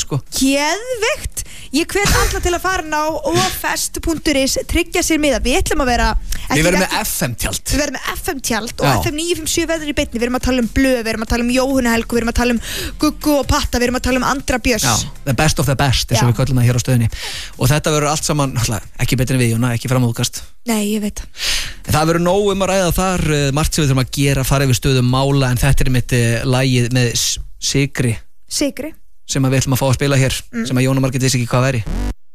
sko. Geðveikt. Ég hvet alla til að fara inn á ofest.is, tryggja sér miða. Við ætlum að vera Við verðum með FM-tjald. Við verðum með FM-tjald og FM 957 verður í beinni. Við erum að tala um Blöð, við erum að tala um Jóhannu Helgu, við erum að tala um Guggu og Patta, við erum að tala um Andra Björns. Já, the best of the best, eins og við köllum það hér á stöðinni. Og þetta verður allt saman, ekki betri en við, Jóna, ekki framúðkast. Nei, ég veit. Það verður nóg að ræða þar, margt sem við þurfum að gera, fara yfir stöðum mála, en þetta mitt lagið með Sigri. Sigri. Sem við ætlum að fá að spila hér, sem að Jóna Margrét vissi ekki hvað væri.